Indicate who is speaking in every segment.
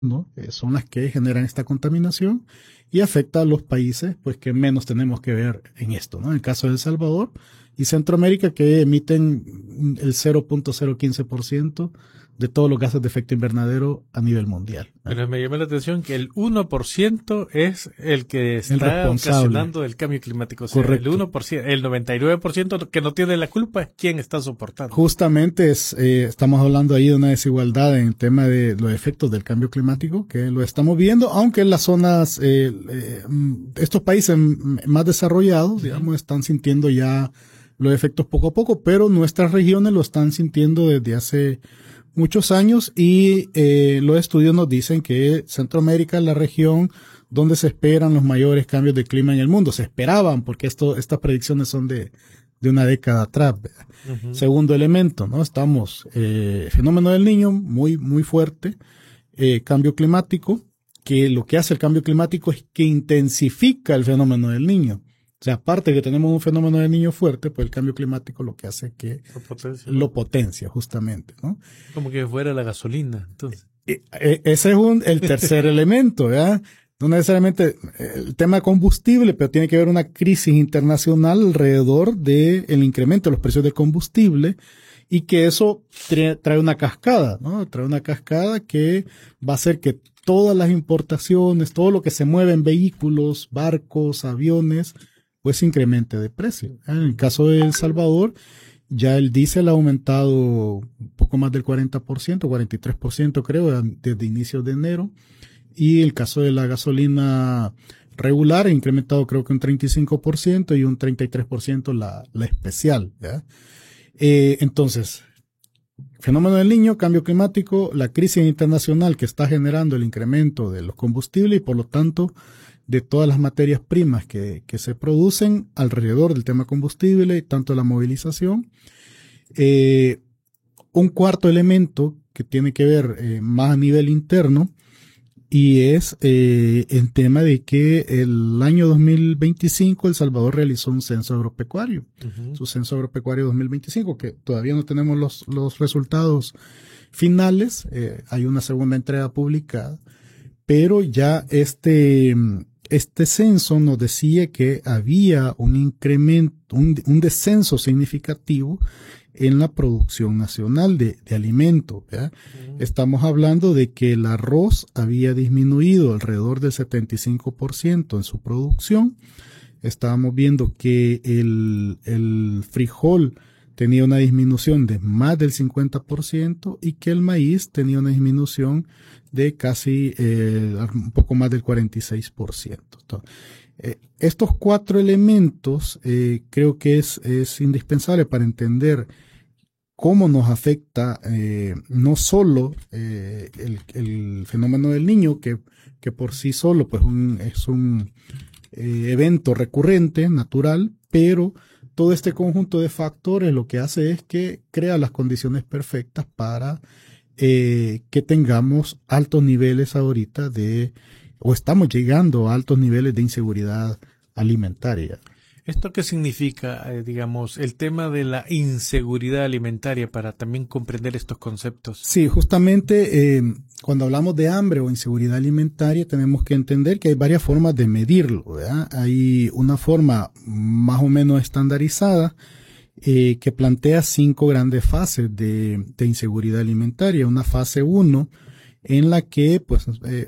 Speaker 1: ¿no? Son las que generan esta contaminación y afecta a los países pues que menos tenemos que ver en esto, ¿no? En el caso de El Salvador y Centroamérica, que emiten el 0.015% de todos los gases de efecto invernadero a nivel mundial, ¿no?
Speaker 2: Pero me llama la atención que el 1% es el que
Speaker 1: El
Speaker 2: está
Speaker 1: responsable.
Speaker 2: ocasionando el cambio climático. O sea,
Speaker 1: Correcto.
Speaker 2: el 1%, el 99% que no tiene la culpa es quien está soportando.
Speaker 1: Justamente estamos hablando ahí de una desigualdad en el tema de los efectos del cambio climático, que lo estamos viendo, aunque en las zonas, estos países más desarrollados, digamos, están sintiendo ya los efectos poco a poco, pero nuestras regiones lo están sintiendo desde hace muchos años y los estudios nos dicen que Centroamérica es la región donde se esperan los mayores cambios de clima en el mundo. Se esperaban, porque estas predicciones son de una década atrás. Uh-huh. Segundo elemento, ¿no? Estamos, fenómeno del Niño, muy, muy fuerte, cambio climático, que lo que hace el cambio climático es que intensifica el fenómeno del Niño. O sea, aparte de que tenemos un fenómeno del Niño fuerte, pues el cambio climático lo que hace es que lo potencia, justamente, ¿no?
Speaker 2: Como que fuera la gasolina, entonces.
Speaker 1: Ese es el tercer elemento, ¿verdad? No necesariamente el tema de combustible, pero tiene que haber una crisis internacional alrededor del incremento de los precios de combustible y que eso trae una cascada, ¿no? Trae una cascada que va a hacer que todas las importaciones, todo lo que se mueve en vehículos, barcos, aviones, pues incremente de precio. En el caso de El Salvador, ya el diésel ha aumentado un poco más del 40%, 43% creo, desde inicios de enero. Y el caso de la gasolina regular ha incrementado creo que un 35% y un 33% la especial, ¿ya? Entonces, fenómeno del Niño, cambio climático, la crisis internacional que está generando el incremento de los combustibles y por lo tanto de todas las materias primas que se producen alrededor del tema combustible y tanto la movilización. Un cuarto elemento que tiene que ver más a nivel interno y es el tema de que el año 2025 El Salvador realizó un censo agropecuario, su censo agropecuario 2025, que todavía no tenemos los resultados finales, hay una segunda entrega publicada, pero ya este censo nos decía que había un incremento, un descenso significativo en la producción nacional de alimentos. Estamos hablando de que el arroz había disminuido alrededor del 75% en su producción. Estábamos viendo que el frijol tenía una disminución de más del 50% y que el maíz tenía una disminución de casi un poco más del 46%. Entonces, estos cuatro elementos creo que es indispensable para entender cómo nos afecta no solo el fenómeno del Niño, que por sí solo pues es un evento recurrente, natural, pero todo este conjunto de factores lo que hace es que crea las condiciones perfectas para que tengamos altos niveles ahorita o estamos llegando a altos niveles de inseguridad alimentaria.
Speaker 2: ¿Esto qué significa, digamos, el tema de la inseguridad alimentaria para también comprender estos conceptos?
Speaker 1: Sí, justamente cuando hablamos de hambre o inseguridad alimentaria tenemos que entender que hay varias formas de medirlo, ¿verdad? Hay una forma más o menos estandarizada que plantea 5 grandes fases de inseguridad alimentaria. Una fase 1 en la que pues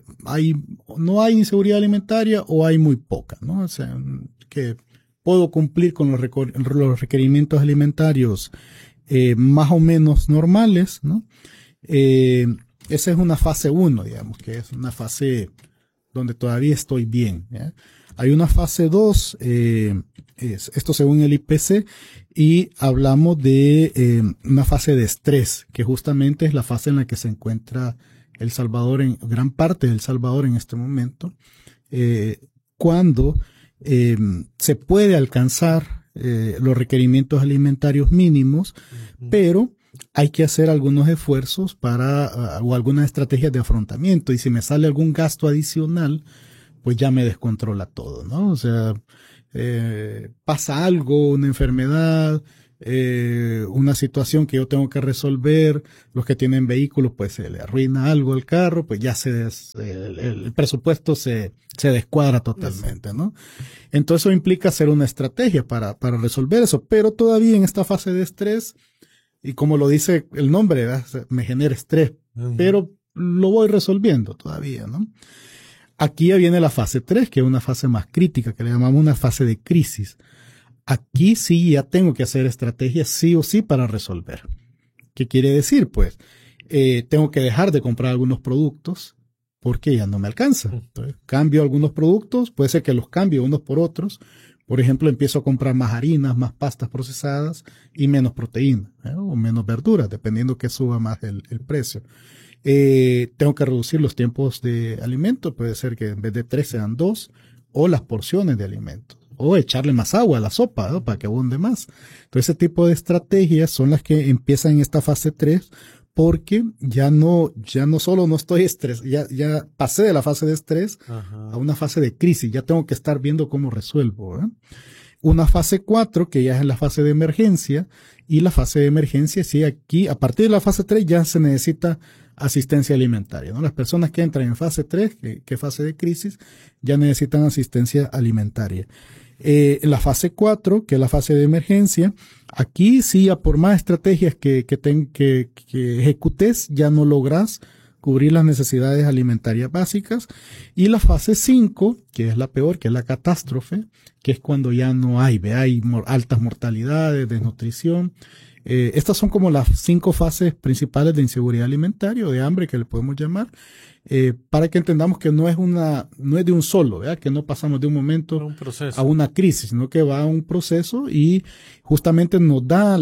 Speaker 1: no hay inseguridad alimentaria o hay muy poca, ¿no? O sea, que puedo cumplir con los requerimientos alimentarios más o menos normales, ¿no? Esa es una fase 1, digamos, que es una fase donde todavía estoy bien, ¿ya? Hay una fase 2, esto según el IPC, y hablamos de una fase de estrés, que justamente es la fase en la que se encuentra El Salvador, gran parte de El Salvador en este momento, cuando se puede alcanzar los requerimientos alimentarios mínimos, pero hay que hacer algunos esfuerzos o algunas estrategias de afrontamiento, y si me sale algún gasto adicional, pues ya me descontrola todo, ¿no? O sea, pasa algo, una enfermedad, una situación que yo tengo que resolver, los que tienen vehículos, pues se le arruina algo al carro, pues ya el presupuesto se descuadra totalmente, ¿no? Entonces eso implica hacer una estrategia para resolver eso, pero todavía en esta fase de estrés, y como lo dice el nombre, ¿verdad? Me genera estrés, pero lo voy resolviendo todavía, ¿no? Aquí ya viene la fase 3, que es una fase más crítica, que le llamamos una fase de crisis. Aquí sí ya tengo que hacer estrategias sí o sí para resolver. ¿Qué quiere decir? Pues tengo que dejar de comprar algunos productos porque ya no me alcanza. Entonces, cambio algunos productos, puede ser que los cambie unos por otros. Por ejemplo, empiezo a comprar más harinas, más pastas procesadas y menos proteína, o menos verduras, dependiendo que suba más el precio. Tengo que reducir los tiempos de alimento, puede ser que en vez de 3 sean 2, o las porciones de alimentos, o echarle más agua a la sopa, ¿no? Para que abunde más. Entonces ese tipo de estrategias son las que empiezan en esta fase 3, porque ya no solo no estoy ya pasé de la fase de estrés a una fase de crisis, ya tengo que estar viendo cómo resuelvo, ¿eh? Una fase 4, que ya es la fase de emergencia, y la fase de emergencia, sí, aquí, a partir de la fase 3 ya se necesita asistencia alimentaria, ¿no? Las personas que entran en fase 3, que es fase de crisis, ya necesitan asistencia alimentaria. La fase 4, que es la fase de emergencia, aquí sí, a por más estrategias que ejecutes, ya no logras cubrir las necesidades alimentarias básicas. Y la fase 5, que es la peor, que es la catástrofe, que es cuando ya no hay altas mortalidades, desnutrición. Estas son como las 5 fases principales de inseguridad alimentaria o de hambre, que le podemos llamar, para que entendamos que no es de un solo, ¿verdad? Que no pasamos de un momento a una crisis, sino que va a un proceso, y justamente nos da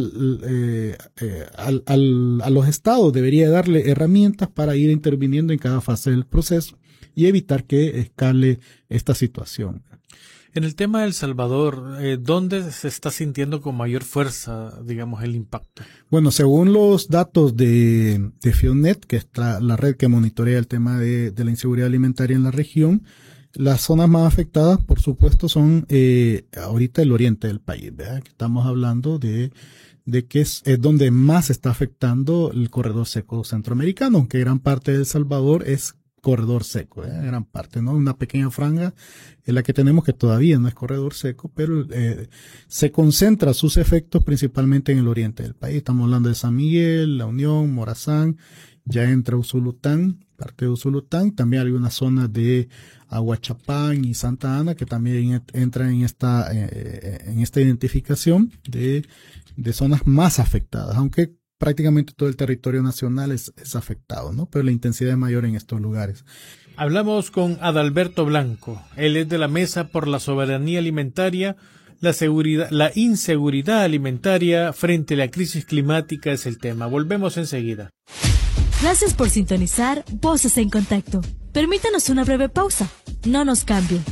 Speaker 1: a los estados, debería darle herramientas para ir interviniendo en cada fase del proceso y evitar que escale esta situación.
Speaker 2: En el tema de El Salvador, ¿dónde se está sintiendo con mayor fuerza, digamos, el impacto?
Speaker 1: Bueno, según los datos de FIONET, que es la red que monitorea el tema de la inseguridad alimentaria en la región, las zonas más afectadas, por supuesto, son ahorita el oriente del país, ¿verdad? Estamos hablando de que es donde más está afectando el corredor seco centroamericano, aunque gran parte de El Salvador es corredor seco, gran parte, ¿no? Una pequeña franja es la que tenemos que todavía no es corredor seco, pero se concentra sus efectos principalmente en el oriente del país. Estamos hablando de San Miguel, La Unión, Morazán, ya entra Usulután, parte de Usulután, también hay una zona de Aguachapán y Santa Ana que también entra en esta identificación de zonas más afectadas, aunque prácticamente todo el territorio nacional es afectado, ¿no? Pero la intensidad es mayor en estos lugares.
Speaker 2: Hablamos con Adalberto Blanco. Él es de la Mesa por la Soberanía Alimentaria. La inseguridad alimentaria frente a la crisis climática es el tema. Volvemos enseguida.
Speaker 3: Gracias por sintonizar Voces en Contacto. Permítanos una breve pausa. No nos cambie.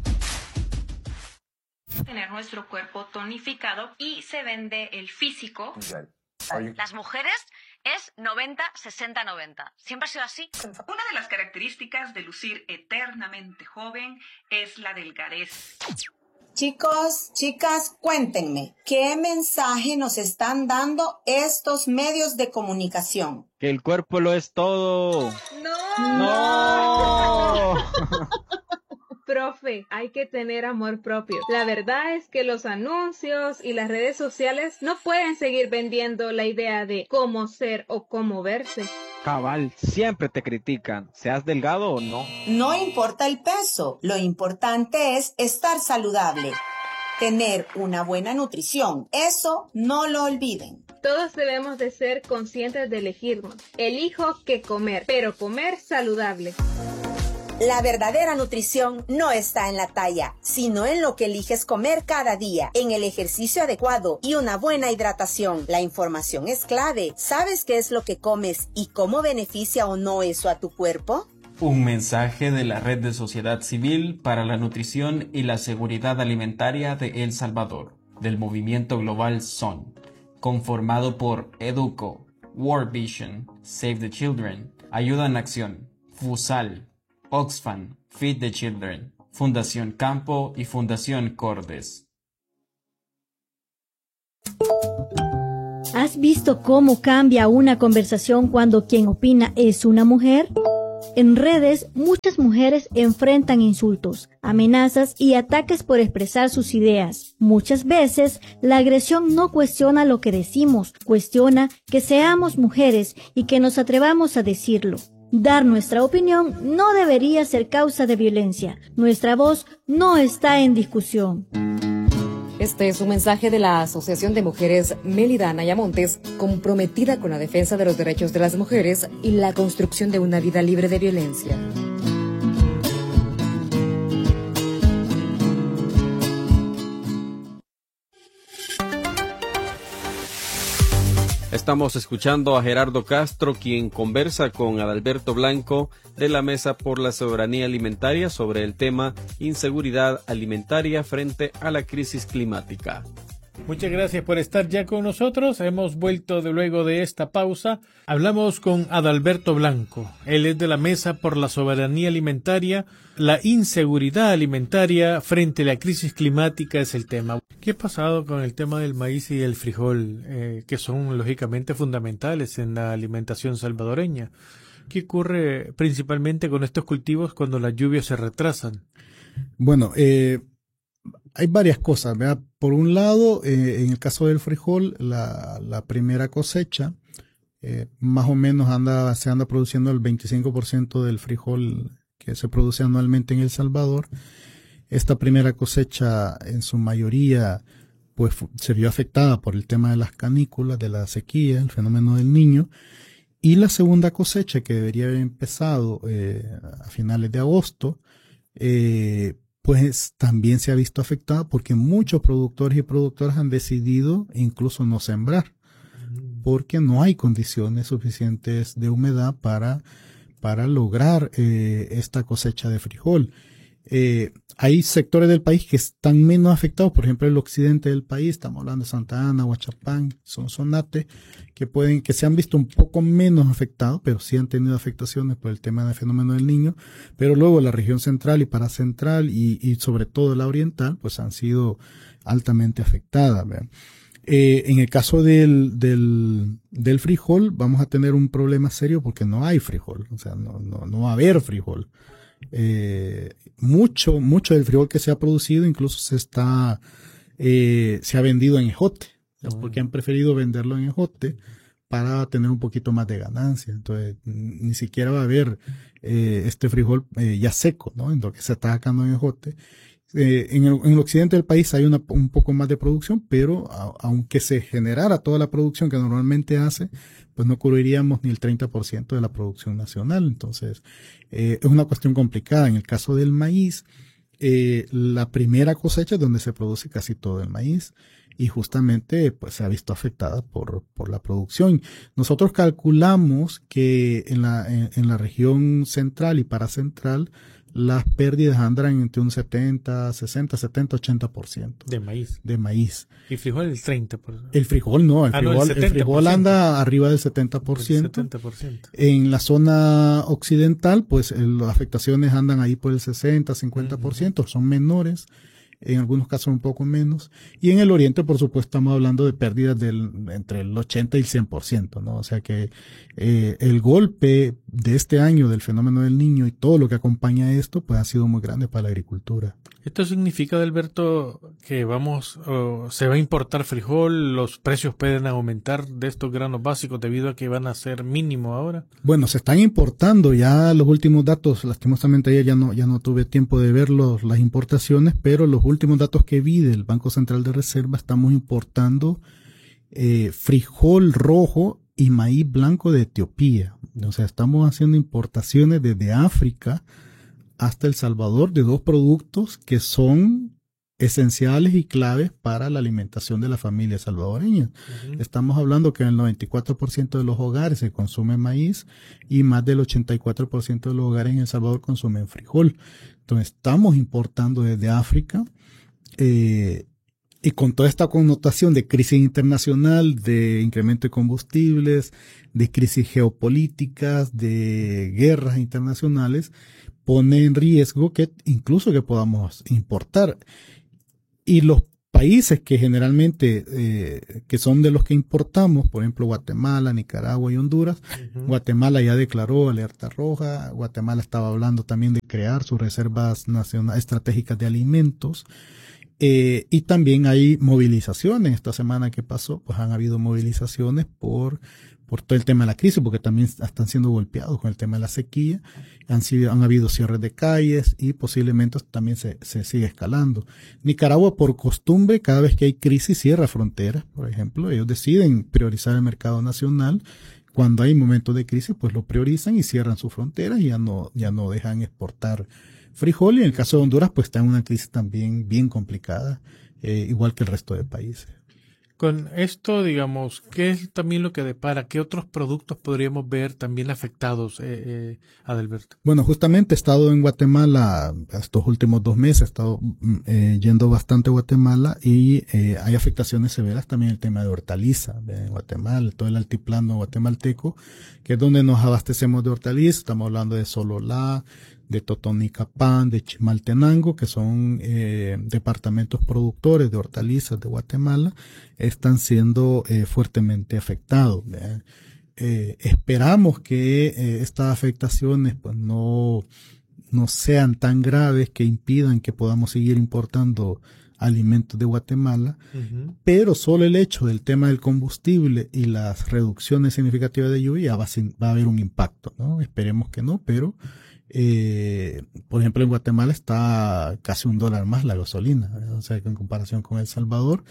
Speaker 4: Tener nuestro cuerpo tonificado y se vende el físico.
Speaker 5: Las mujeres es 90-60-90. ¿Siempre ha sido así?
Speaker 4: Una de las características de lucir eternamente joven es la delgadez.
Speaker 6: Chicos, chicas, cuéntenme, ¿qué mensaje nos están dando estos medios de comunicación?
Speaker 7: Que el cuerpo lo es todo.
Speaker 8: ¡No! Profe, hay que tener amor propio. La verdad es que los anuncios y las redes sociales no pueden seguir vendiendo la idea de cómo ser o cómo verse.
Speaker 7: Cabal, siempre te critican, seas delgado o no.
Speaker 6: No importa el peso, lo importante es estar saludable. Tener una buena nutrición, eso no lo olviden.
Speaker 8: Todos debemos de ser conscientes de elegirnos. Elijo qué comer, pero comer saludable.
Speaker 9: La verdadera nutrición no está en la talla, sino en lo que eliges comer cada día, en el ejercicio adecuado y una buena hidratación. La información es clave. ¿Sabes qué es lo que comes y cómo beneficia o no eso a tu cuerpo?
Speaker 10: Un mensaje de la Red de Sociedad Civil para la Nutrición y la Seguridad Alimentaria de El Salvador, del movimiento global SON, conformado por EDUCO, World Vision, Save the Children, Ayuda en Acción, FUSAL, Oxfam, Feed the Children, Fundación Campo y Fundación Cordes.
Speaker 3: ¿Has visto cómo cambia una conversación cuando quien opina es una mujer? En redes, muchas mujeres enfrentan insultos, amenazas y ataques por expresar sus ideas. Muchas veces, la agresión no cuestiona lo que decimos, cuestiona que seamos mujeres y que nos atrevamos a decirlo. Dar nuestra opinión no debería ser causa de violencia. Nuestra voz no está en discusión.
Speaker 11: Este es un mensaje de la Asociación de Mujeres Mélida Anaya Montes, comprometida con la defensa de los derechos de las mujeres y la construcción de una vida libre de violencia.
Speaker 12: Estamos escuchando a Gerardo Castro, quien conversa con Adalberto Blanco de la Mesa por la Soberanía Alimentaria sobre el tema inseguridad alimentaria frente a la crisis climática.
Speaker 2: Muchas gracias por estar ya con nosotros. Hemos vuelto luego de esta pausa. Hablamos con Adalberto Blanco. Él es de la Mesa por la Soberanía Alimentaria. La inseguridad alimentaria frente a la crisis climática es el tema. ¿Qué ha pasado con el tema del maíz y el frijol, que son lógicamente fundamentales en la alimentación salvadoreña? ¿Qué ocurre principalmente con estos cultivos cuando las lluvias se retrasan?
Speaker 1: Bueno, hay varias cosas, ¿verdad? Por un lado, en el caso del frijol, la primera cosecha, más o menos se anda produciendo el 25% del frijol que se produce anualmente en El Salvador. Esta primera cosecha, en su mayoría, pues se vio afectada por el tema de las canículas, de la sequía, el fenómeno del Niño. Y la segunda cosecha, que debería haber empezado a finales de agosto, pues también se ha visto afectada porque muchos productores y productoras han decidido incluso no sembrar, porque no hay condiciones suficientes de humedad para lograr esta cosecha de frijol. Hay sectores del país que están menos afectados, por ejemplo el occidente del país, estamos hablando de Santa Ana, Huachapán, Sonsonate, que se han visto un poco menos afectados, pero sí han tenido afectaciones por el tema del fenómeno del Niño, pero luego la región central y paracentral y sobre todo la oriental, pues han sido altamente afectadas, ¿verdad? En el caso del frijol, vamos a tener un problema serio porque no hay frijol, o sea, no va a haber frijol. Mucho del frijol que se ha producido incluso se ha vendido en ejote, porque han preferido venderlo en ejote para tener un poquito más de ganancia. Entonces, ni siquiera va a haber este frijol ya seco, ¿no? En lo que se está sacando en ejote. En el occidente del país hay un poco más de producción, pero aunque se generara toda la producción que normalmente hace, pues no cubriríamos ni el 30% de la producción nacional. Entonces, es una cuestión complicada. En el caso del maíz, la primera cosecha es donde se produce casi todo el maíz y justamente pues se ha visto afectada por la producción. Nosotros calculamos que en la región central y paracentral las pérdidas andan entre un 60, 80%.
Speaker 2: De maíz.
Speaker 1: De maíz.
Speaker 2: ¿Y frijol el 30%?
Speaker 1: El frijol no, el frijol anda arriba del 70%.
Speaker 2: El 70%.
Speaker 1: En la zona occidental, pues las afectaciones andan ahí por el 60, 50%, son menores. En algunos casos un poco menos. Y en el oriente, por supuesto, estamos hablando de pérdidas entre el 80 y el 100%, ¿no? O sea que el golpe de este año del fenómeno del Niño y todo lo que acompaña esto, pues ha sido muy grande para la agricultura.
Speaker 2: ¿Esto significa, Adalberto, que se va a importar frijol, los precios pueden aumentar de estos granos básicos debido a que van a ser mínimo ahora?
Speaker 1: Bueno, se están importando ya los últimos datos, lastimosamente ayer ya no tuve tiempo de ver las importaciones, pero los últimos datos que vi del Banco Central de Reserva, estamos importando frijol rojo y maíz blanco de Etiopía. O sea, estamos haciendo importaciones desde África hasta El Salvador de dos productos que son esenciales y claves para la alimentación de la familia salvadoreña. Estamos hablando que en el 94% de los hogares se consume maíz y más del 84% de los hogares en El Salvador consumen frijol. Entonces estamos importando desde África y con toda esta connotación de crisis internacional, de incremento de combustibles, de crisis geopolíticas, de guerras internacionales, pone en riesgo que incluso que podamos importar. Y los países que generalmente, que son de los que importamos, por ejemplo, Guatemala, Nicaragua y Honduras, Guatemala ya declaró alerta roja, Guatemala estaba hablando también de crear sus reservas nacionales estratégicas de alimentos, y también hay movilizaciones. Esta semana que pasó, pues han habido movilizaciones por todo el tema de la crisis, porque también están siendo golpeados con el tema de la sequía. Han habido cierres de calles y posiblemente también se sigue escalando. Nicaragua, por costumbre, cada vez que hay crisis, cierra fronteras, por ejemplo. Ellos deciden priorizar el mercado nacional. Cuando hay momentos de crisis, pues lo priorizan y cierran sus fronteras y ya no dejan exportar frijol. Y en el caso de Honduras, pues está en una crisis también bien complicada, igual que el resto de países.
Speaker 2: Con esto, digamos, ¿qué es también lo que depara? ¿Qué otros productos podríamos ver también afectados, Adalberto?
Speaker 1: Bueno, justamente he estado en Guatemala estos últimos 2 meses, he estado yendo bastante a Guatemala y hay afectaciones severas también en el tema de hortaliza en Guatemala, todo el altiplano guatemalteco, que es donde nos abastecemos de hortalizas. Estamos hablando de Sololá, de Totonicapán, de Chimaltenango, que son departamentos productores de hortalizas de Guatemala, están siendo fuertemente afectados. Esperamos que estas afectaciones pues no sean tan graves que impidan que podamos seguir importando alimentos de Guatemala, pero solo el hecho del tema del combustible y las reducciones significativas de lluvia va a haber un impacto, ¿no? Esperemos que no, pero por ejemplo en Guatemala está casi $1 más la gasolina, ¿verdad? O sea que en comparación con El Salvador,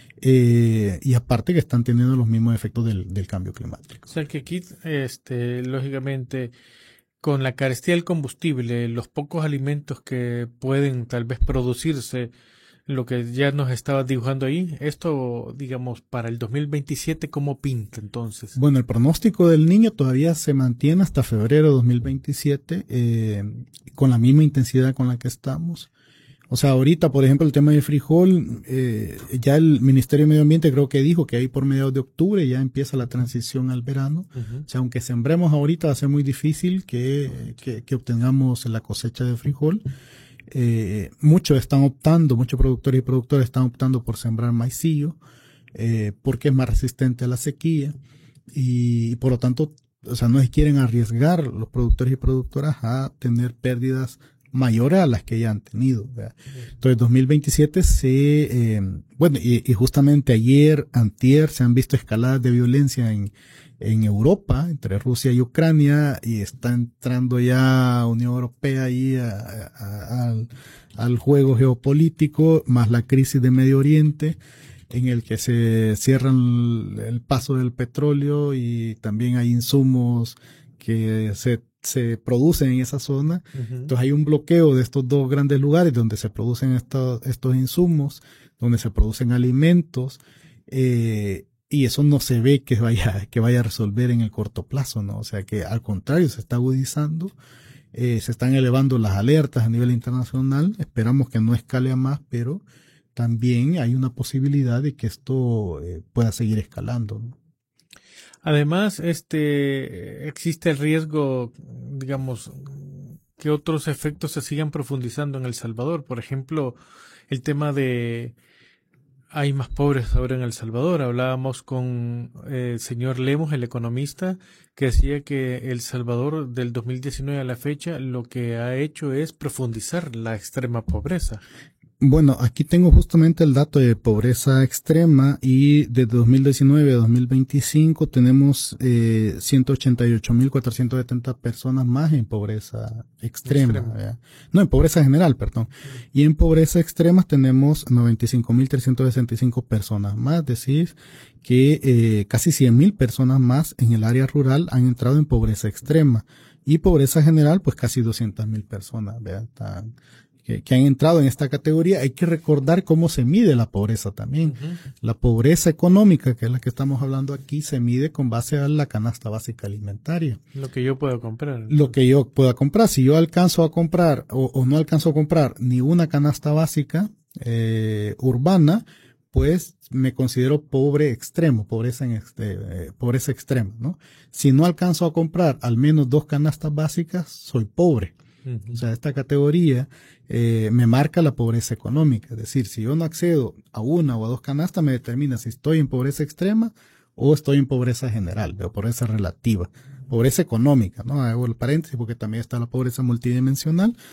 Speaker 1: y aparte que están teniendo los mismos efectos del cambio climático.
Speaker 2: O sea que aquí, lógicamente, con la carestía del combustible, los pocos alimentos que pueden tal vez producirse, lo que ya nos estabas dibujando ahí, esto, digamos, para el 2027, ¿cómo pinta entonces?
Speaker 1: Bueno, el pronóstico del Niño todavía se mantiene hasta febrero de 2027, con la misma intensidad con la que estamos. O sea, ahorita, por ejemplo, el tema del frijol, ya el Ministerio de Medio Ambiente creo que dijo que ahí por mediados de octubre ya empieza la transición al verano. O sea, aunque sembremos ahorita, va a ser muy difícil que obtengamos la cosecha de frijol. Muchos productores y productoras están optando por sembrar maicillo, porque es más resistente a la sequía y por lo tanto, o sea, no se quieren arriesgar los productores y productoras a tener pérdidas mayores a las que ya han tenido, ¿verdad? Entonces 2027 y justamente antier se han visto escaladas de violencia en Europa, entre Rusia y Ucrania, y está entrando ya Unión Europea ahí al juego geopolítico, más la crisis de Medio Oriente, en el que se cierran el paso del petróleo y también hay insumos que se producen en esa zona. Entonces hay un bloqueo de estos dos grandes lugares donde se producen estos insumos, donde se producen alimentos, y eso no se ve que vaya a resolver en el corto plazo, ¿no? O sea que al contrario se está agudizando, se están elevando las alertas a nivel internacional. Esperamos que no escale a más, pero también hay una posibilidad de que esto pueda seguir escalando, ¿no?
Speaker 2: Además, existe el riesgo, digamos, que otros efectos se sigan profundizando en El Salvador. Por ejemplo, el tema de hay más pobres ahora en El Salvador. Hablábamos con el señor Lemos, el economista, que decía que El Salvador del 2019 a la fecha lo que ha hecho es profundizar la extrema pobreza.
Speaker 1: Bueno, aquí tengo justamente el dato de pobreza extrema y de 2019 a 2025 tenemos 188.470 personas más en pobreza extrema. No, en pobreza general, perdón. Y en pobreza extrema tenemos 95.365 personas más, es decir, que casi 100.000 personas más en el área rural han entrado en pobreza extrema. Y pobreza general, pues casi 200.000 personas, ¿verdad? Que han entrado en esta categoría. Hay que recordar cómo se mide la pobreza también. La pobreza económica, que es la que estamos hablando aquí, se mide con base a la canasta básica alimentaria.
Speaker 2: Lo que yo puedo comprar.
Speaker 1: Lo que yo pueda comprar. Si yo alcanzo a comprar o no alcanzo a comprar ni una canasta básica urbana, pues me considero pobre extremo, pobreza extrema, ¿no? Si no alcanzo a comprar al menos 2 canastas básicas, soy pobre. O sea, esta categoría me marca la pobreza económica. Es decir, si yo no accedo a una o a dos canastas, me determina si estoy en pobreza extrema o estoy en pobreza general, o pobreza relativa. Pobreza económica, ¿no? Hago el paréntesis porque también está la pobreza multidimensional,